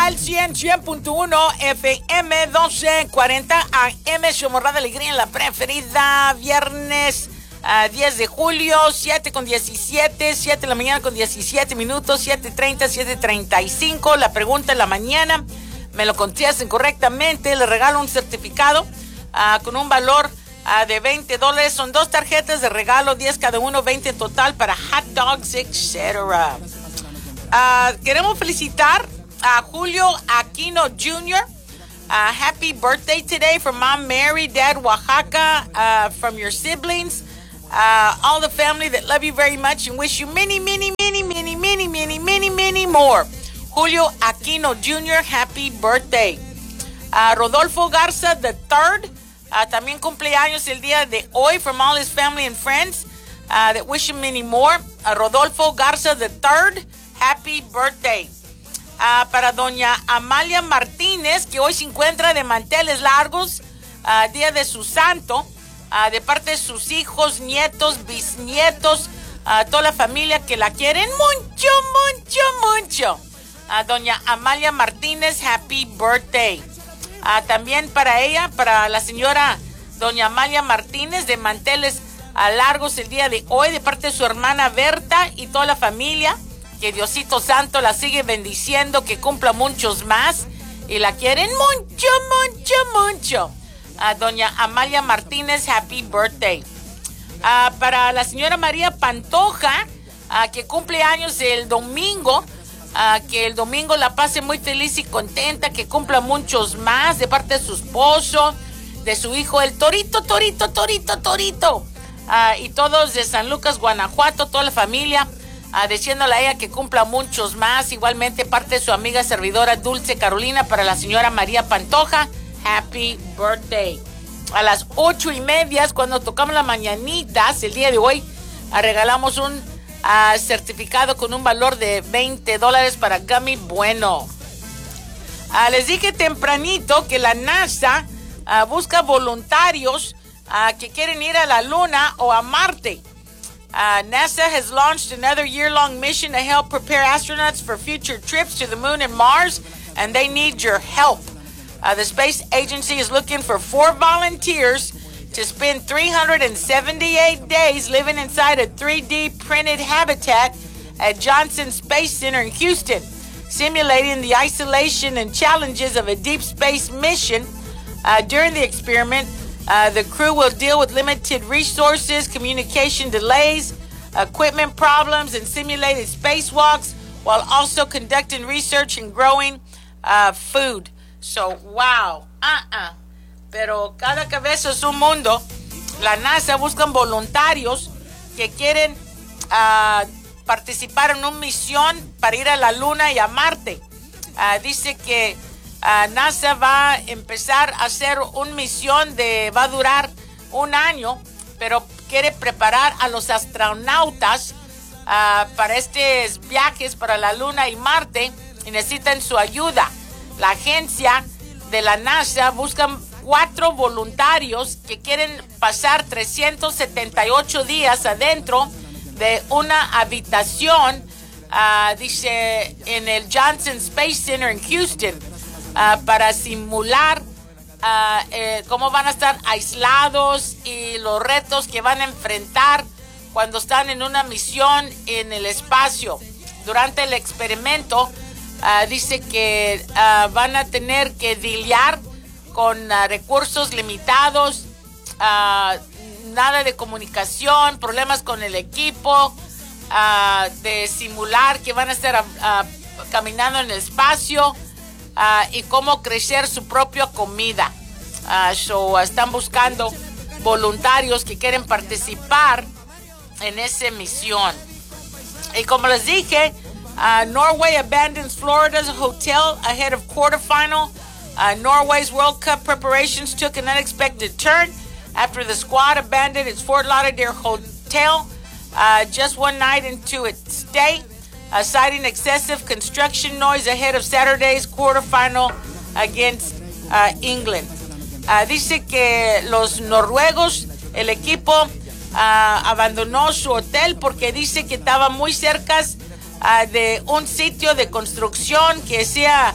al 100.1 FM 1240 AM, su morrada alegría en la preferida, viernes 10 de julio, 7:17, 7 de la mañana con 17 minutos, 7:30, 7:35. La pregunta en la mañana, me lo contestan correctamente, le regalo un certificado con un valor de $20. Son 2 tarjetas de regalo, 10 cada uno, 20 en total para hot dogs, etc. Queremos felicitar a Julio Aquino Jr. Happy birthday today from Mom Mary, Dad Oaxaca, from your siblings, all the family that love you very much and wish you many, many, many, many, many, many, many, many more. Julio Aquino Jr., happy birthday. Rodolfo Garza III, también cumpleaños el día de hoy, from all his family and friends that wish him many more. Rodolfo Garza III, happy birthday. Para doña Amalia Martínez, que hoy se encuentra de manteles largos, día de su santo, de parte de sus hijos, nietos, bisnietos, toda la familia que la quieren mucho, mucho, mucho. Doña Amalia Martínez, happy birthday. También para ella, para la señora doña Amalia Martínez, de manteles largos el día de hoy, de parte de su hermana Berta y toda la familia. Que Diosito Santo la sigue bendiciendo, que cumpla muchos más y la quieren mucho, mucho, mucho. Doña Amalia Martínez, happy birthday. Para la señora María Pantoja, que cumple años el domingo, que el domingo la pase muy feliz y contenta, que cumpla muchos más, de parte de su esposo, de su hijo, el Torito, y todos de San Lucas, Guanajuato, toda la familia. Diciéndole a ella que cumpla muchos más. Igualmente parte de su amiga servidora Dulce Carolina, para la señora María Pantoja, happy birthday. A las 8:30, cuando tocamos las mañanitas el día de hoy, regalamos un certificado con un valor de $20 para Gummy Bueno. Les dije tempranito que la NASA busca voluntarios que quieren ir a la Luna o a Marte. NASA has launched another year-long mission to help prepare astronauts for future trips to the moon and Mars, and they need your help. The space agency is looking for 4 volunteers to spend 378 days living inside a 3D printed habitat at Johnson Space Center in Houston, simulating the isolation and challenges of a deep space mission. During the experiment, the crew will deal with limited resources, communication delays, equipment problems, and simulated spacewalks, while also conducting research and growing food. So, wow. Pero cada cabeza es un mundo. La NASA buscan voluntarios que quieren participar en una misión para ir a la Luna y a Marte. Dice que NASA va a empezar a hacer una misión va a durar 1 año, pero quiere preparar a los astronautas para estos viajes para la Luna y Marte, y necesitan su ayuda. La agencia de la NASA busca 4 voluntarios que quieren pasar 378 días adentro de una habitación, dice, en el Johnson Space Center en Houston. Para simular cómo van a estar aislados y los retos que van a enfrentar cuando están en una misión en el espacio. Durante el experimento, dice que van a tener que lidiar con recursos limitados, nada de comunicación, problemas con el equipo, de simular que van a estar caminando en el espacio. Y cómo crecer su propia comida. Están buscando voluntarios que quieren participar en esa misión. Y como les dije, Norway abandons Florida's hotel ahead of quarterfinal. Norway's World Cup preparations took an unexpected turn after the squad abandoned its Fort Lauderdale hotel just one night into its stay. Citing excessive construction noise ahead of Saturday's quarterfinal against England. Dice que los noruegos, el equipo, abandonó su hotel porque dice que estaba muy cerca de un sitio de construcción que sea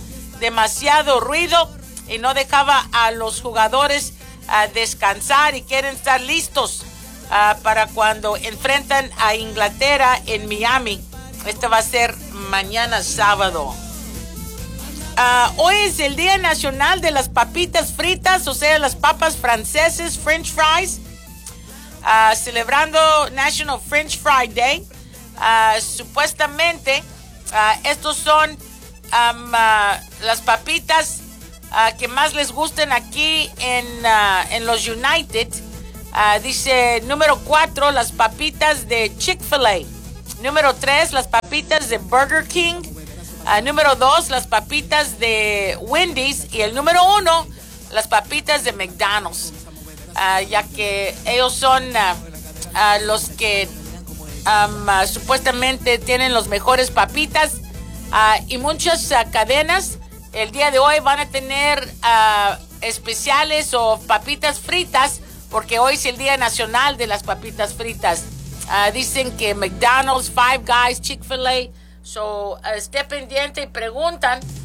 demasiado ruido y no dejaba a los jugadores descansar y quieren estar listos para cuando enfrentan a Inglaterra en Miami. Esto va a ser mañana sábado. Hoy es el Día Nacional de las Papitas Fritas, o sea, las papas franceses, French fries. Celebrando National French Fry Day. Supuestamente, estos son las papitas que más les gustan aquí en los United. Dice número 4, las papitas de Chick-fil-A. Número 3, las papitas de Burger King. Número 2, las papitas de Wendy's. Y el número 1, las papitas de McDonald's. Ya que ellos son los que supuestamente tienen los mejores papitas. Y muchas cadenas el día de hoy van a tener especiales o papitas fritas, porque hoy es el Día Nacional de las Papitas Fritas. Dicen que McDonald's, Five Guys, Chick-fil-A. So, esté pendiente y preguntan